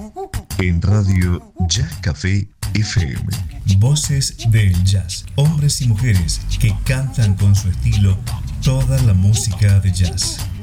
En Radio Jazz Café FM. Voces del jazz, hombres y mujeres que cantan con su estilo toda la música de jazz.